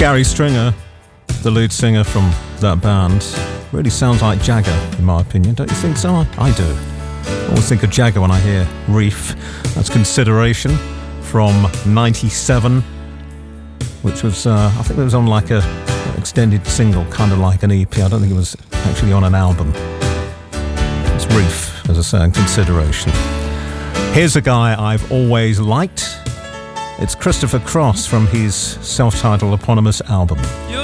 Gary Stringer, the lead singer from that band, really sounds like Jagger, in my opinion. Don't you think so? I do. I always think of Jagger when I hear Reef. That's Consideration from 97, which was, I think it was on like an extended single, kind of like an EP. I don't think it was actually on an album. It's Reef, as I say, and Consideration. Here's a guy I've always liked. It's Christopher Cross from his self-titled eponymous album. You